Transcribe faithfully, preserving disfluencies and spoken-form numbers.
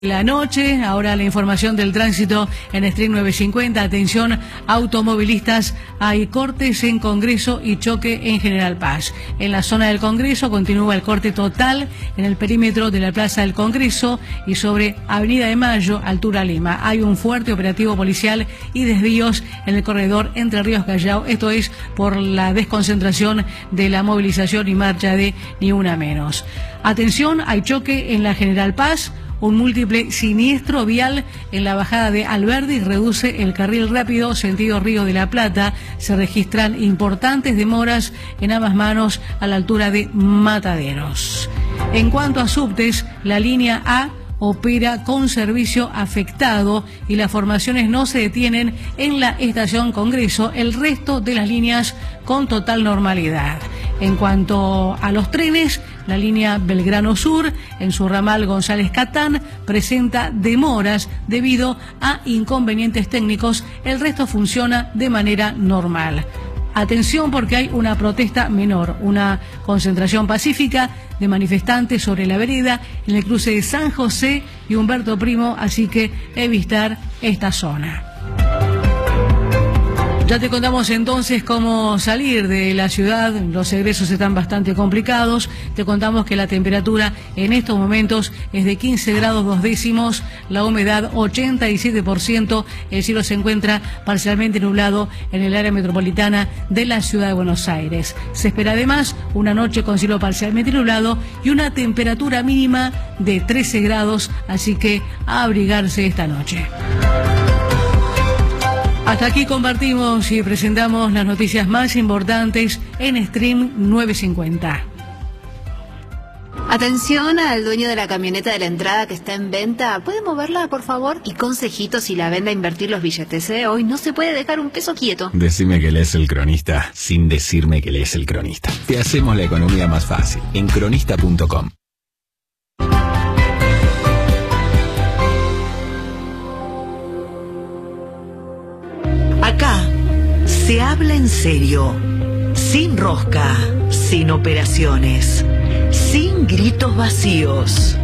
La noche, ahora la información del tránsito en Stream nueve cincuenta. Atención, automovilistas, hay cortes en Congreso y choque en General Paz. En la zona del Congreso continúa el corte total en el perímetro de la Plaza del Congreso y sobre Avenida de Mayo, altura Lima. Hay un fuerte operativo policial y desvíos en el corredor Entre Ríos Callao. Esto es por la desconcentración de la movilización y marcha de Ni Una Menos. Atención, hay choque en la General Paz. Un múltiple siniestro vial en la bajada de Alberdi reduce el carril rápido sentido Río de la Plata. Se registran importantes demoras en ambas manos a la altura de Mataderos. En cuanto a subtes, la línea A opera con servicio afectado y las formaciones no se detienen en la estación Congreso, el resto de las líneas con total normalidad. En cuanto a los trenes, la línea Belgrano Sur, en su ramal González Catán, presenta demoras debido a inconvenientes técnicos, el resto funciona de manera normal. Atención porque hay una protesta menor, una concentración pacífica de manifestantes sobre la vereda en el cruce de San José y Humberto Primo, así que evitar esta zona. Ya te contamos entonces cómo salir de la ciudad, los egresos están bastante complicados, te contamos que la temperatura en estos momentos es de quince grados dos décimos, la humedad ochenta y siete por ciento, el cielo se encuentra parcialmente nublado en el área metropolitana de la ciudad de Buenos Aires. Se espera además una noche con cielo parcialmente nublado y una temperatura mínima de trece grados, así que a abrigarse esta noche. Hasta aquí compartimos y presentamos las noticias más importantes en Stream nueve cincuenta. Atención al dueño de la camioneta de la entrada que está en venta. ¿Puede moverla, por favor? Y consejitos si la vende a invertir los billetes, ¿eh? Hoy no se puede dejar un peso quieto. Decime que lees El Cronista sin decirme que lees El Cronista. Te hacemos la economía más fácil en cronista punto com. Acá se habla en serio, sin rosca, sin operaciones, sin gritos vacíos.